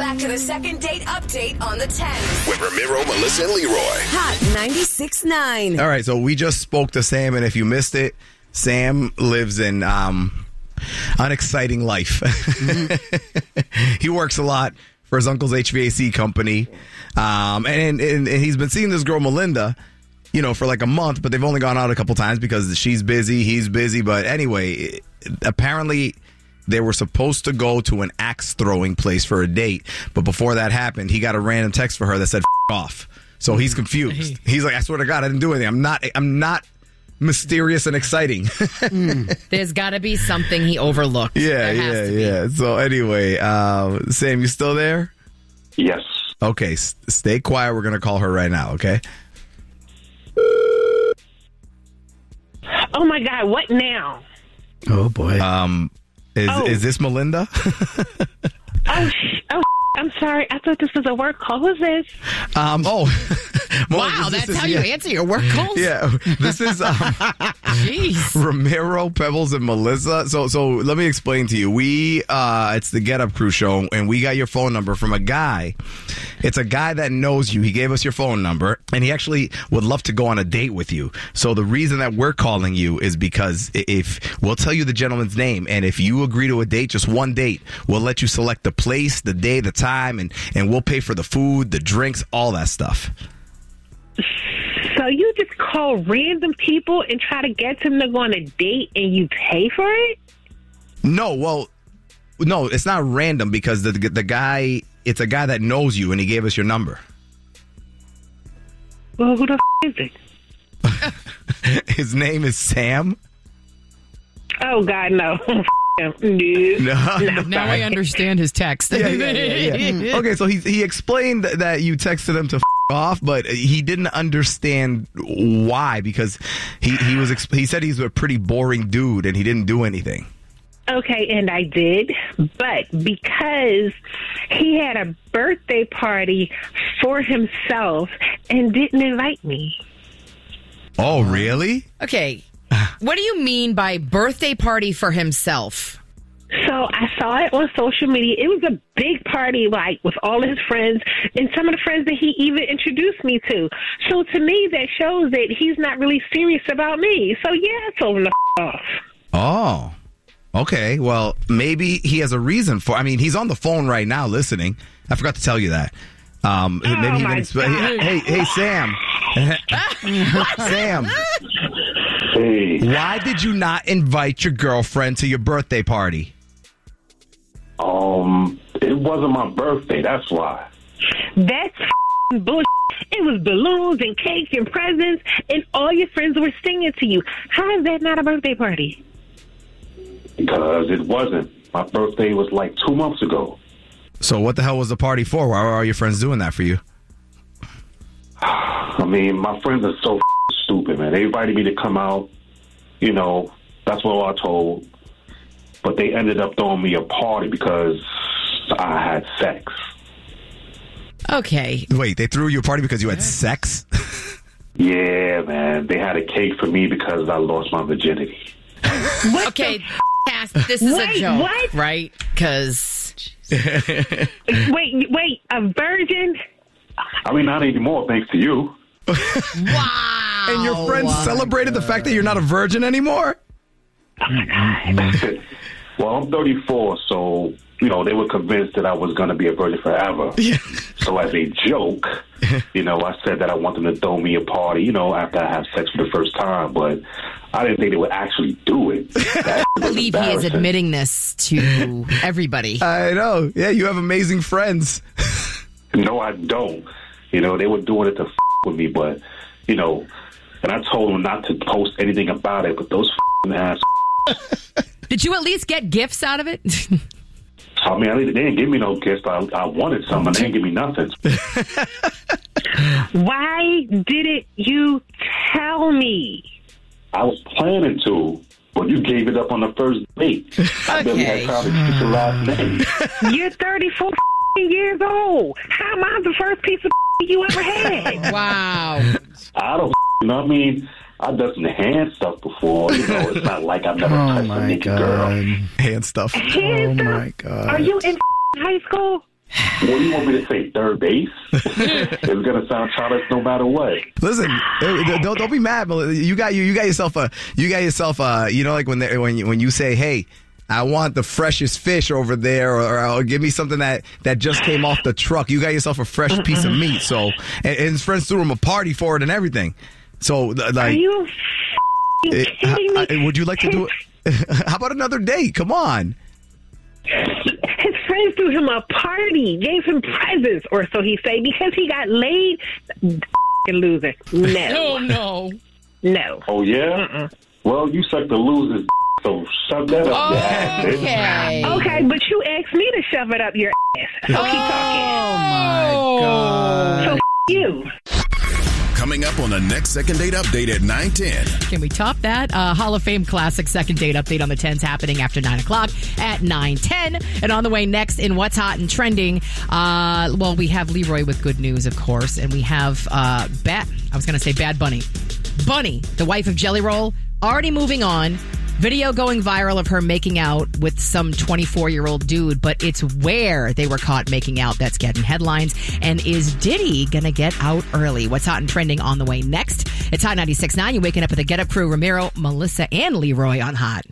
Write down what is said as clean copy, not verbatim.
back to the second date update on the 10. With Ramiro, Melissa, and Leroy. Hot 96.9. All right, so we just spoke to Sam, and if you missed it, Sam lives in unexciting life. He works a lot for his uncle's HVAC company, and he's been seeing this girl, Melinda, for like a month, but they've only gone out a couple times because she's busy, he's busy. But anyway, apparently they were supposed to go to an axe throwing place for a date, but before that happened, he got a random text for her that said "F off." So he's confused. He's like, "I swear to God, I didn't do anything. I'm not mysterious and exciting." There's got to be something he overlooked. Yeah. So anyway, Sam, you still there? Yes. Okay, stay quiet. We're gonna call her right now. Okay. Oh my God! What now? Oh boy. Is this Melinda? I'm sorry. I thought this was a work call. Who's this? Wow, that's how you answer your work calls? Yeah. This is Jeez. Ramiro, Pebbles, and Melissa. So let me explain to you. It's the Get Up Crew show, and we got your phone number from a guy. It's a guy that knows you. He gave us your phone number, and he actually would love to go on a date with you. So the reason that we're calling you is because if we'll tell you the gentleman's name, and if you agree to a date, just one date, we'll let you select the place, the day, the time, and we'll pay for the food, the drinks, all that stuff. So you just call random people and try to get them to go on a date and you pay for it? No, it's not random because the guy, it's a guy that knows you and he gave us your number. Well, who the is it? His name is Sam. Oh, God, no. No. Now I understand his text. Yeah. Okay, so he explained that you texted him to off, but he didn't understand why because he said he's a pretty boring dude and he didn't do anything. Okay, and I did, but because he had a birthday party for himself and didn't invite me. Oh, really? Okay. What do you mean by birthday party for himself? So I saw it on social media. It was a big party, like, with all his friends and some of the friends that he even introduced me to. So to me, that shows that he's not really serious about me. So, yeah, I told him to off. Oh, okay. Well, maybe he has a reason for he's on the phone right now listening. I forgot to tell you that. Maybe he can explain. Hey, Sam. Sam. Hey. Why did you not invite your girlfriend to your birthday party? It wasn't my birthday, that's why. That's bullshit. It was balloons and cake and presents, and all your friends were singing to you. How is that not a birthday party? Because it wasn't. My birthday was like 2 months ago. So what the hell was the party for? Why were all your friends doing that for you? My friends are so stupid, man. They invited me to come out. That's what I was told. But they ended up throwing me a party because I had sex. Okay. Wait, they threw you a party because you had sex? Yeah, man. They had a cake for me because I lost my virginity. Okay, this is a joke, what? right? Because... Wait, a virgin? Not anymore, thanks to you. Wow. And your friends celebrated the fact that you're not a virgin anymore? Oh, my God. Well, I'm 34, so, they were convinced that I was going to be a virgin forever. Yeah. So as a joke, I said that I want them to throw me a party, after I have sex for the first time, but I didn't think they would actually do it. I believe he is admitting this to everybody. I know. Yeah, you have amazing friends. No, I don't. They were doing it to with me, but, and I told them not to post anything about it, but those ass. Did you at least get gifts out of it? They didn't give me no gifts. I wanted some, and they didn't give me nothing. Why didn't you tell me? I was planning to, but you gave it up on the first date. I barely had time to speak your last name. You're 34 years old. How am I the first piece of you ever had? Wow. I don't I've done some hand stuff before. It's not like I've never touched a naked girl. Hand stuff. Hand stuff? My God. Are you in high school? What do you want me to say? Third base? It's gonna sound childish no matter what. Listen, don't be mad. You got yourself a. You know, like when you say, hey, I want the freshest fish over there, or give me something that just came off the truck. You got yourself a fresh piece of meat. So, and his friends threw him a party for it and everything. So, like, are you kidding me? Would you like to do it? How about another date? Come on. His friends threw him a party, gave him presents, or so he say, because he got laid. Loser. No. No. Oh yeah. Well, you suck the loser's. So shove that up your ass, bitch. Okay, but you asked me to shove it up your ass. So keep talking. Oh my God. So you. Coming up on the next Second Date Update at 9:10. Can we top that? Hall of Fame classic Second Date Update on the 10s happening after 9 o'clock at 9:10. And on the way next in What's Hot and Trending, well, we have Leroy with good news, of course. And we have Bad Bunny. Bunny, the wife of Jelly Roll, already moving on. Video going viral of her making out with some 24-year-old dude, but it's where they were caught making out that's getting headlines. And is Diddy going to get out early? What's Hot and Trending on the way next? It's Hot 96.9. You're waking up with the Get Up crew, Ramiro, Melissa, and Leroy on Hot.